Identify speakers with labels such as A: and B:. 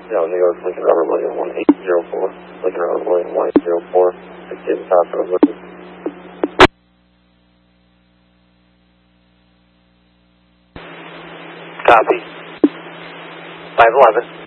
A: No, New York, Lincoln Robert William 1804. Lincoln Robert William 1804. 68 South Road, Liberty.
B: Copy. 511.